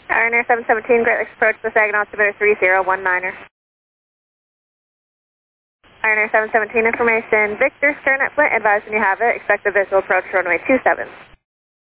Ryanair 717, Great Lakes approach the Saginaw altimeter 3019er. Ryanair 717 information, Victor, stern at Flint, advising you have it, expect a visual approach runway 27.